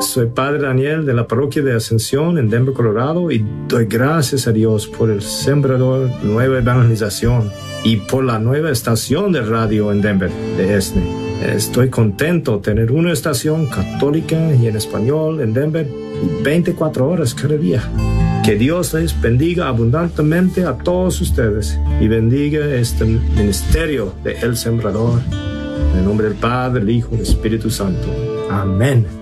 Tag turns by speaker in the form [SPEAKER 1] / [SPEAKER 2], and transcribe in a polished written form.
[SPEAKER 1] Soy Padre Daniel de la Parroquia de Ascensión en Denver, Colorado, y doy gracias a Dios por el Sembrador Nueva Evangelización y por la nueva estación de radio en Denver, de ESNE. Estoy contento de tener una estación católica y en español en Denver y 24 horas cada día. Que Dios les bendiga abundantemente a todos ustedes y bendiga este ministerio de El Sembrador. En el nombre del Padre, del Hijo y del Espíritu Santo. Amén.